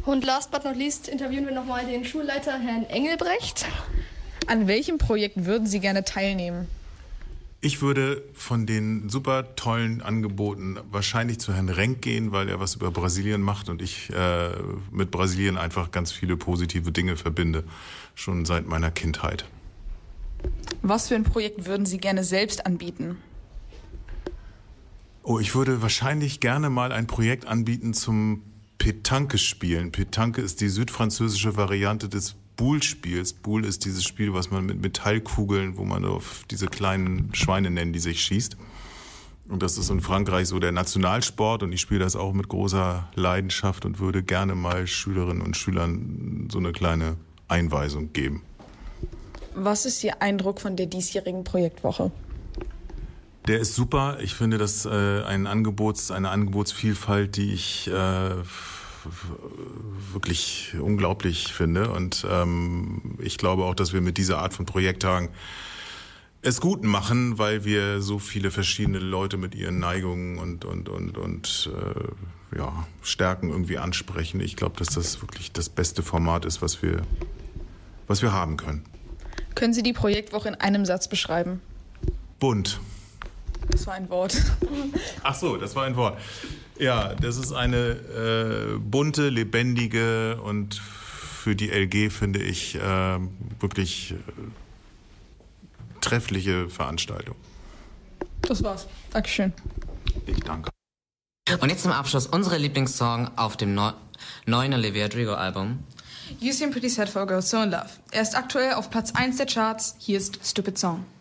Und last but not least interviewen wir nochmal den Schulleiter, Herrn Engelbrecht. An welchem Projekt würden Sie gerne teilnehmen? Ich würde von den super tollen Angeboten wahrscheinlich zu Herrn Renk gehen, weil er was über Brasilien macht und ich mit Brasilien einfach ganz viele positive Dinge verbinde, schon seit meiner Kindheit. Was für ein Projekt würden Sie gerne selbst anbieten? Oh, ich würde wahrscheinlich gerne mal ein Projekt anbieten zum Petanque-Spielen. Petanque ist die südfranzösische Variante des Boule-Spiels. Boule ist dieses Spiel, was man mit Metallkugeln, wo man auf diese kleinen Schweine nennen, die sich schießt. Und das ist in Frankreich so der Nationalsport und ich spiele das auch mit großer Leidenschaft und würde gerne mal Schülerinnen und Schülern so eine kleine Einweisung geben. Was ist Ihr Eindruck von der diesjährigen Projektwoche? Der ist super. Ich finde, das eine Angebotsvielfalt, die ich wirklich unglaublich finde. Und ich glaube auch, dass wir mit dieser Art von Projekttagen es gut machen, weil wir so viele verschiedene Leute mit ihren Neigungen und Stärken irgendwie ansprechen. Ich glaube, dass das wirklich das beste Format ist, was wir haben können. Können Sie die Projektwoche in einem Satz beschreiben? Bunt. Das war ein Wort. Ach so, das war ein Wort. Ja, das ist eine bunte, lebendige und für die LG, finde ich, wirklich treffliche Veranstaltung. Das war's. Dankeschön. Ich danke. Und jetzt zum Abschluss unsere Lieblingssong auf dem neuen Olivia Rodrigo-Album. You Seem Pretty Sad for a Girl So in Love. Er ist aktuell auf Platz 1 der Charts. Hier ist Stupid Song.